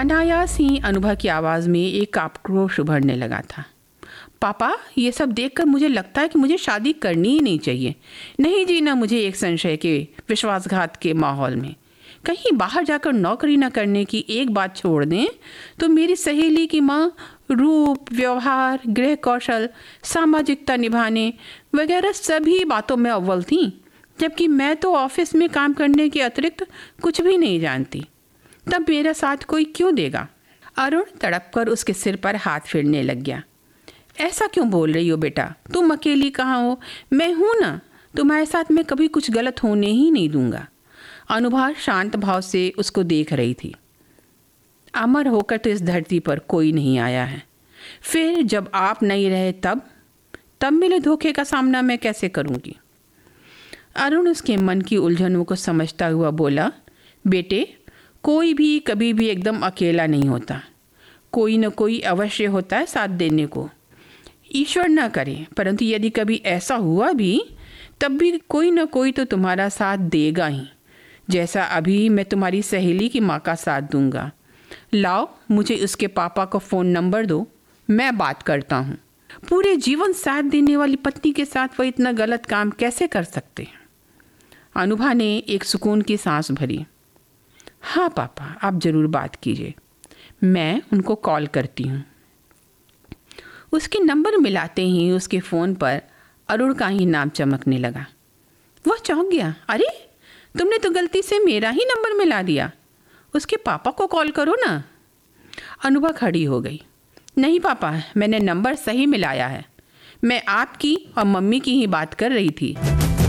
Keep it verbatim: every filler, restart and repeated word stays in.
अनायास ही अनुभा की आवाज़ में एक आक्रोश उभरने लगा था। पापा, ये सब देखकर मुझे लगता है कि मुझे शादी करनी ही नहीं चाहिए। नहीं जीना मुझे एक संशय के, विश्वासघात के माहौल में। कहीं बाहर जाकर नौकरी न करने की एक बात छोड़ दें तो मेरी सहेली की माँ रूप, व्यवहार, गृह कौशल, सामाजिकता निभाने वगैरह सभी बातों में अव्वल थी, जबकि मैं तो ऑफिस में काम करने के अतिरिक्त कुछ भी नहीं जानती। तब मेरा साथ कोई क्यों देगा? अरुण तड़प कर उसके सिर पर हाथ फेरने लग गया। ऐसा क्यों बोल रही हो बेटा? तुम अकेली कहाँ हो? मैं हूँ ना। तुम्हारे साथ मैं कभी कुछ गलत होने ही नहीं दूंगा। अनुभा शांत भाव से उसको देख रही थी। अमर होकर तो इस धरती पर कोई नहीं आया है। फिर जब आप नहीं रहे तब तब मेरे धोखे का सामना मैं कैसे करूँगी? अरुण उसके मन की उलझनों को समझता हुआ बोला, बेटे, कोई भी कभी भी एकदम अकेला नहीं होता। कोई न कोई अवश्य होता है साथ देने को। ईश्वर न करे, परंतु यदि कभी ऐसा हुआ भी तब भी कोई न कोई तो तुम्हारा साथ देगा ही, जैसा अभी मैं तुम्हारी सहेली की माँ का साथ दूंगा। लाओ, मुझे उसके पापा को फ़ोन नंबर दो, मैं बात करता हूँ। पूरे जीवन साथ देने वाली पत्नी के साथ वह इतना गलत काम कैसे कर सकते हैं? अनुभा ने एक सुकून की सांस भरी। हाँ पापा, आप ज़रूर बात कीजिए, मैं उनको कॉल करती हूँ। उसके नंबर मिलाते ही उसके फ़ोन पर अरुण का ही नाम चमकने लगा। वह चौंक गया। अरे, तुमने तो गलती से मेरा ही नंबर मिला दिया। उसके पापा को कॉल करो ना। अनुभा खड़ी हो गई। नहीं पापा, मैंने नंबर सही मिलाया है। मैं आपकी और मम्मी की ही बात कर रही थी।